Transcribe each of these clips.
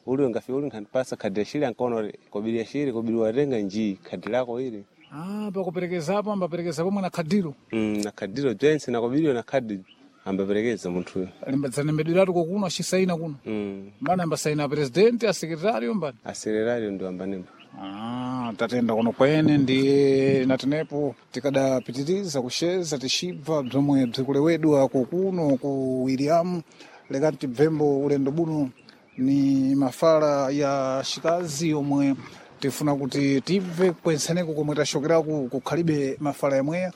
uli ngafika uli nkhandipasa khadi yashiri ankaona kobiri yashiri kobiri watenga njii khadi lako ili pakuperekezapo ambaperekeza pomwe na khadiro na khadiro byense na kobiri na khadi ambaperekeza munthu limbadzanembedweratu kokuno achisaina kuno mbana ambasaina presidenti asekretariyo mbani asekretariyo ndio ambanemba tatenda kuno kwene ndi natenepo tikadapitiriza kusheza tixibva bzomwe bzikulewedwa kokuno ku William lekati tibvembo ulendo buno ni mafala ya xikazi omwe tifuna kuti tibve kwenseneko komwe taxokeraku kukhalibe mafala yamweya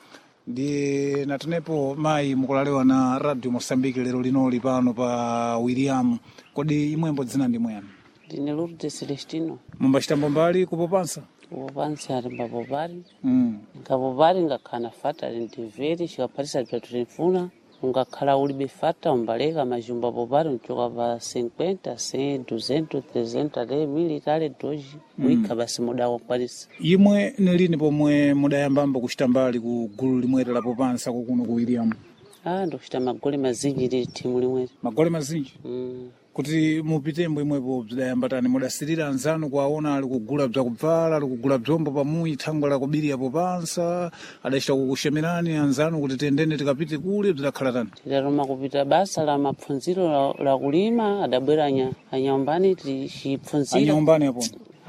ndi natenepo mayi mukulalewa na Radio Mosambiki lero linoli pano pa William. Kodi imwembo dzina ndi mwene? Ndine Lourdes Celestino. Mumbacitambo mbali kupopansa? Kupopansa ali mbapopari. Nkapopari ngakhana fata ali ndiveri xikaphatisa bza tutinfuna. Ungakhala ulibe fata umbaleka majumba popari unchoka pa 50, 100, 200, 300, ale mili tale doji. Wika basi muda wakwanisa. Imwe nilini pomwe mudayambamba kuchita mbali ku gulu limwere la popansa kukuno ku William? Ndo kuchita magole mazinji li timu limwere. Magole mazinji? Kuti mupitembo imwepo bzidayambatani mudasirira anzanu kwaona ali kugula bzakubvala ali kugula bzombo pamuyi thangwe la kubiri ya popansa adachita kukushemerani anzanu kuti tendene tikapite kule bzidakhala tani? Tidaroma kupita basa la mapfunziro la kulima adabwera anyambani tixipfunzira. Anyambani apo?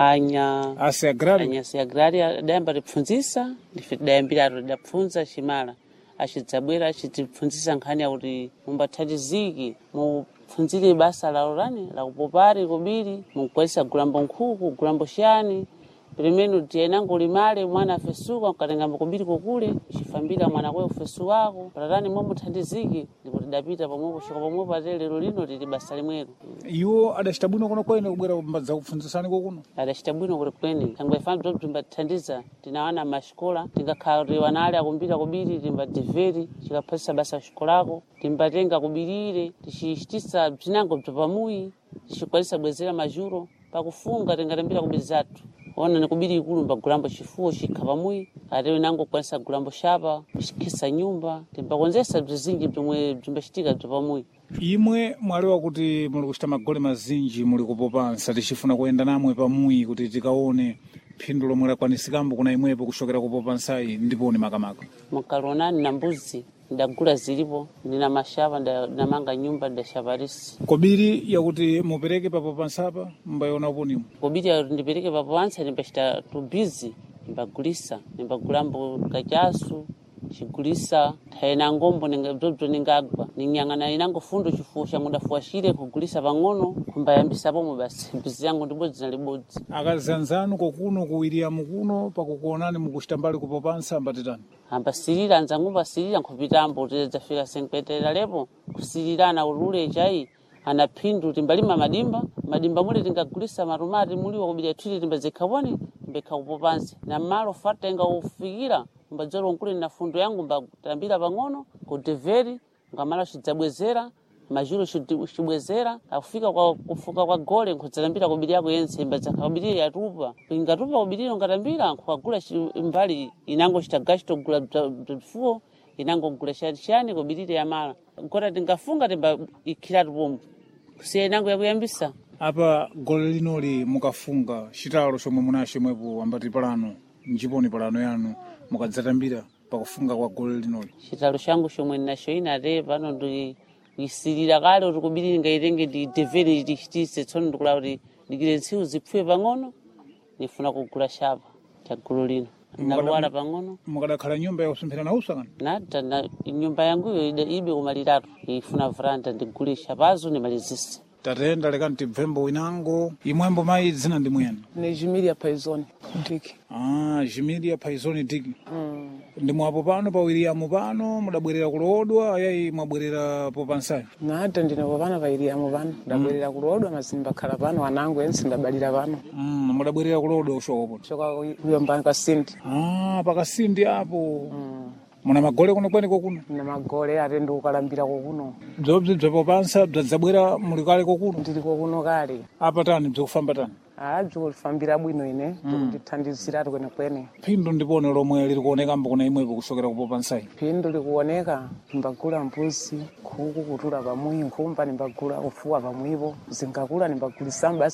Ase agrari adayamba tipfunzisa ndife tidayambira ato tidapfunza chimala achidzabwera achitipfunzisa nkhani ya kuti mumbathatiziki mupfunzire basa la urani la kupopari kubiri mukwalisa gulambo nkhuku gulambo shani Primenu tienangu limale mwana fesuka ukatenga mbukubiri kukule chifambira mwana kwe ufesu wako patatani mwa muthandiziki ndipo tidapita pamwepo shoka pamwepo atele lero lino tili basa limwero. Iwo adachita bwino kuno kwene kubwera mbadza kupfunzisani kokuno? Adachita bwino kuti kwene thangwe fami bzomwe timbathandiza tinawana mashikola tingakhala wanale akumbira kubiri timbadiveri chikaphasisa basa shikolako timbatenga kubirire tichitisa bzinango bzopamuyi tichikwalisa bwezera majuro pakufunga tingatembera kubiri zatu. Ona nikubiri ikulu mbagulambo chifuo chikhapamuyi atewe nango kwanisa gulambo shapa kushikisa nyumba timbakonzesa bzizinji bzomwe bzimbachitika bzopamuyi. Imwe mwalewa kuti muli kuchita magole mazinji muli kupopansa tichifuna kuyenda namwe pamuyi kuti tikaone phindu lomwe lakwanitsikambo kuna imwepo kushokera kupopansayi ndiponi makamaka. Mukalonani na mbuzi ndagula zilipo ndina mashapa ndamanga nyumba ndashaparisi. Kobiri yakuti mupereke papopansapa mbayona uponimo? Kobiri yakuti ndipereke papopansa ndimbachita tubizi ndimbagulisa ndimbagulambo kachasu chigulisa thayena ngombo bzobzo ningagwa ninyang'ana inango fundo chifuo changu ndafuashire kugulisa pang'ono kumbayambisa pomwe basi bizi yangu ndibodzi na libodzi. Akazanzanu kokuno ku William kuno pakukuonani mukuchita mbali kupopansa ambatitani? Ambasirira anzangu basirira nkhupitambo tizafika 50 lepo kusirirana ulule chai anaphindu timbalima madimba muli tingagulisa marumati muliwa kubira twili timbazekhaboni mbekha kupopansa na malo fata inga ufikira mbadzolo nkule na fundo yangu mbatambira pang'ono ku deveri ngamala chidzabwezera majuro chibwezera akufika kwa kufuka kwa gole nkudzalambira kubiri yako yense mbadzakha kubiri yatupa ingatupa kubiriro ngatambira nkukagula mbali inango chitagashito gula bfuo inango gula shani kubirire yamala nkota tingafunga timba ikhiratu pomwe kusiya inango yakuyambisa. Apa gole linoli mukafunga chitalo chomwe munacho mwepo ambati palano njiponi palano yanu mukadzatambira pakufunga kwa gole linoli? Chitalo changu chomwe ninacho inate pano ndisirira kale kuti kubiri ngaitenge ndidevere tichitise tsono ndikula kuti ndikire ntsiku zipfuye pang'ono nifuna kugula shapa cha gulu lino naluwala pang'ono. Mukadakhala nyumba yakusumphira na usa kana? Nata nyumba yanguyo ibe kumaliratu ifuna vranda ndigulisha pazo nimalizise. Tatenda lekani tibvembo winango imwembo mayi dzina ndi mwene? Ni Jimilia Paizoni Diki. Jimilia Paizoni Diki. Ndi mwapo pano pa William pano mudabwerera kulodwa ayayi mwabwerera popansayi? Nata ndina popana pa William pano ndabwerera kulodwa mazimba khala pano wanangu yense ndabalira pano. Mudabwerera kulodwa ushokopo? Shoka uyomba Kasindi. Pakasindi apo. Muna magole kuno kwene kokuno? Na magole ate ndikukalambira kokuno. Bzobzi bzapopansa bzadzabwera muli kale kokuno? Ndili kokuno kale. Apa tani bzikufamba tani? Bzikufambira bwino ine tikutithandiziratu kwene. Phindu ndipone lomwe liri kuoneka mbo kuna imwepo kushokera kupopansayi? Phindu likuoneka ndimbagula mbuzi khuku kutula pamuyi nkhumba nimbagula kufuwa pamwipo zingakula nimbagulisa basi